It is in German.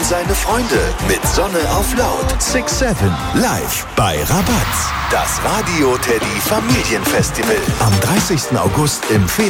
seine Freunde mit Sonne auf Laut. 6-7 live bei Rabatz. Das Radio Teddy Familienfestival am 30. August im